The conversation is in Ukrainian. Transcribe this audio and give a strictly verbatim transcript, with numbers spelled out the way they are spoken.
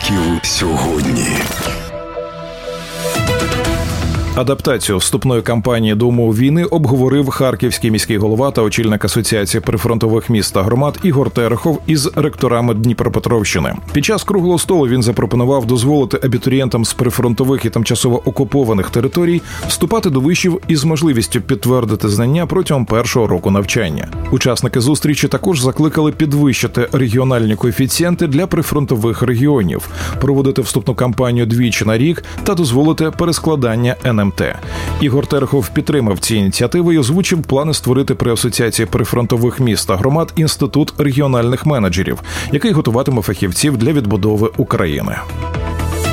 Харків сьогодні. Адаптацію вступної кампанії до умов війни обговорив харківський міський голова та очільник Асоціації прифронтових міст та громад Ігор Терехов із ректорами Дніпропетровщини. Під час круглого столу він запропонував дозволити абітурієнтам з прифронтових і тимчасово окупованих територій вступати до вишів із можливістю підтвердити знання протягом першого року навчання. Учасники зустрічі також закликали підвищити регіональні коефіцієнти для прифронтових регіонів, проводити вступну кампанію двічі на рік та дозволити перескладання ен ем те. Ігор Терехов підтримав ці ініціативи і озвучив плани створити при Асоціації прифронтових міст та громад інститут регіональних менеджерів, який готуватиме фахівців для відбудови України.